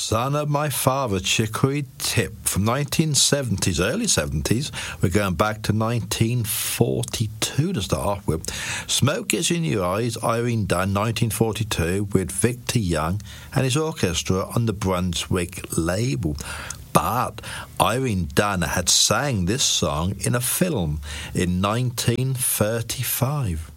Son of My Father, Chicory Tip, from 1970s, early 70s. We're going back to 1942 to start off with. Smoke Is In Your Eyes, Irene Dunn, 1942, with Victor Young and his orchestra on the Brunswick label. But Irene Dunn had sang this song in a film in 1935.